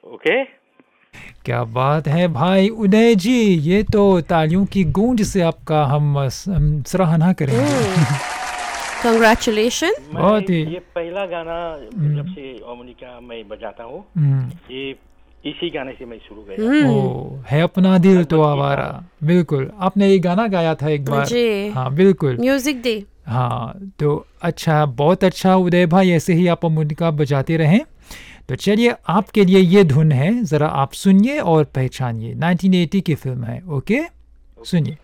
Okay. क्या बात है भाई उदय जी, ये तो तालियों की गूंज से आपका हम सराहना करेंगे। कंग्रेचुलेशन। मैं बहुत ही ये पहला गाना जब से हारमोनिका मैं बजाता हूँ, ये इसी गाने से मैं शुरू गया। ओ है अपना दिल तो लगभग 30 आवारा। साल। बिल्कुल, आपने ये गाना गाया था एक बार। जी। हाँ बिल्कुल। Music day. हाँ तो अच्छा, बहुत अच्छा उदय भाई, ऐसे ही आप हारमोनिका बजाते रहें। तो चलिए आपके लिए ये धुन है, ज़रा आप सुनिए और पहचानिए। 1980 की फिल्म है। ओके सुनिए।